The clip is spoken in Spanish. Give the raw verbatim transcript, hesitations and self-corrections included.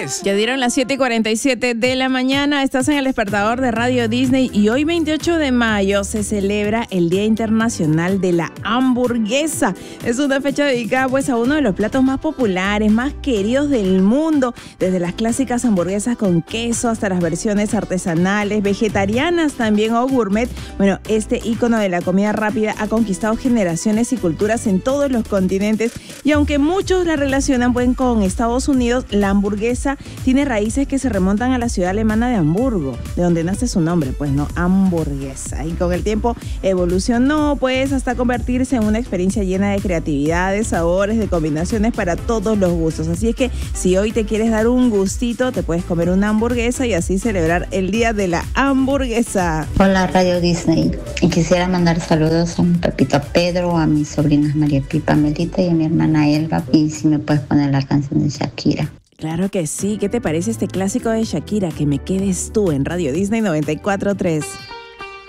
tres. Ya dieron las siete y cuarenta y siete de la mañana, estás en el despertador de Radio Disney y hoy veintiocho de mayo se celebra el Día Internacional de la Hamburguesa. Es una fecha dedicada pues a uno de los platos más populares, más queridos del mundo, desde las clásicas hamburguesas con queso hasta las versiones artesanales, vegetarianas también o gourmet. Bueno, este ícono de la comida rápida ha conquistado generaciones y culturas en todos los continentes y aunque muchos la relacionan pues con Estados Unidos, la hamburguesa tiene raíces que se remontan a la ciudad alemana de Hamburgo, de donde nace su nombre, pues no, hamburguesa. Y con el tiempo evolucionó pues hasta convertirse en una experiencia llena de creatividad, de sabores, de combinaciones para todos los gustos. Así es que si hoy te quieres dar un gustito, te puedes comer una hamburguesa y así celebrar el Día de la Hamburguesa. Hola Radio Disney, y quisiera mandar saludos a mi papito Pedro, a mis sobrinas María Pipa, Melita y a mi hermana Elba, y si me puedes poner la canción de Shakira. Claro que sí. ¿Qué te parece este clásico de Shakira? Que me quedes tú en Radio Disney noventa y cuatro punto tres.